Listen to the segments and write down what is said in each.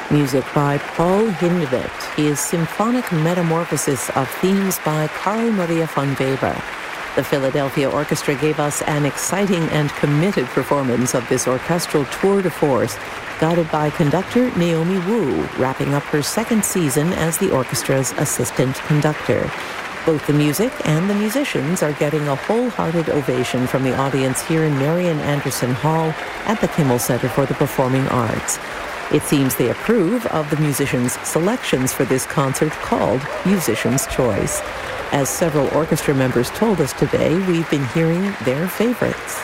Music by Paul Hindemith. His symphonic metamorphosis of themes by Carl Maria von Weber. The Philadelphia Orchestra gave us an exciting and committed performance of this orchestral tour de force, guided by conductor Naomi Wu, wrapping up her second season as the orchestra's assistant conductor. Both the music and the musicians are getting a wholehearted ovation from the audience here in Marian Anderson Hall at the Kimmel Center for the Performing Arts. It seems they approve of the musicians' selections for this concert called Musician's Choice. As several orchestra members told us today, we've been hearing their favorites.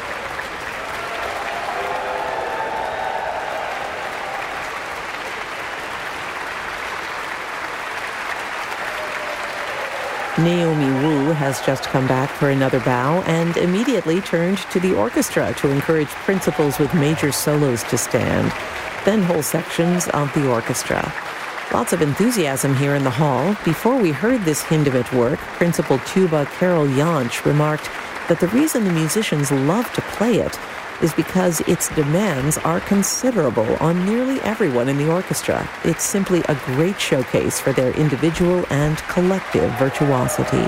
Naomi Wu has just come back for another bow and immediately turned to the orchestra to encourage principals with major solos to stand, then whole sections of the orchestra. Lots of enthusiasm here in the hall. Before we heard this Hindemith work, Principal Tuba Carol Jansch remarked that the reason the musicians love to play it is because its demands are considerable on nearly everyone in the orchestra. It's simply a great showcase for their individual and collective virtuosity.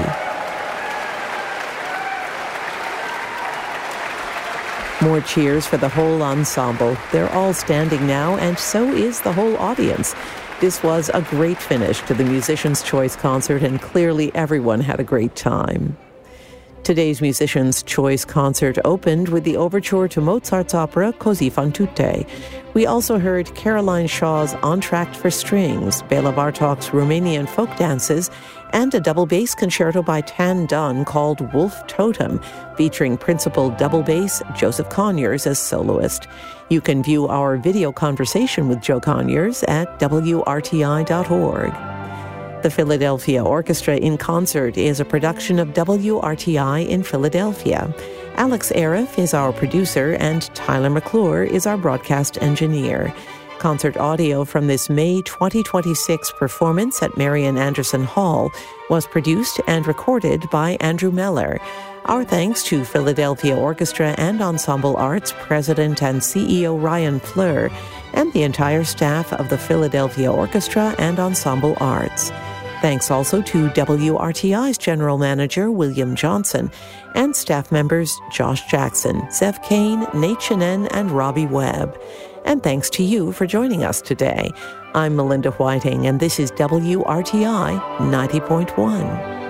More cheers for the whole ensemble. They're all standing now, and so is the whole audience. This was a great finish to the Musician's Choice concert, and clearly everyone had a great time. Today's Musician's Choice concert opened with the overture to Mozart's opera Così fan tutte. We also heard Caroline Shaw's Entr'acte for Strings, Bela Bartok's Romanian folk dances, and a double bass concerto by Tan Dun called Wolf Totem, featuring principal double bass Joseph Conyers as soloist. You can view our video conversation with Joe Conyers at WRTI.org. The Philadelphia Orchestra in Concert is a production of WRTI in Philadelphia. Alex Arif is our producer, and Tyler McClure is our broadcast engineer. Concert audio from this May 2026 performance at Marian Anderson Hall was produced and recorded by Andrew Meller. Our thanks to Philadelphia Orchestra and Ensemble Arts President and CEO Ryan Fleur, and the entire staff of the Philadelphia Orchestra and Ensemble Arts. Thanks also to WRTI's General Manager William Johnson and staff members Josh Jackson, Zev Kane, Nate Chinen, and Robbie Webb. And thanks to you for joining us today. I'm Melinda Whiting, and this is WRTI 90.1.